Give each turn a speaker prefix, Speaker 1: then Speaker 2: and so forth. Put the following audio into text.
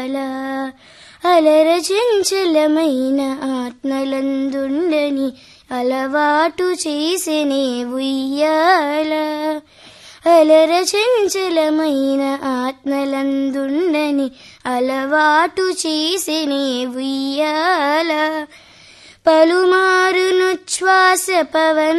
Speaker 1: అలర చంచలమైన ఆత్మలందుండని అలవాటు చేసెనే ఉయ్యాల. అలర చంచలమైన ఆత్మలందుండని అలవాటు చేసెనే ఉయ్యాల. పలుమారునుచ్ఛ్వాస పవన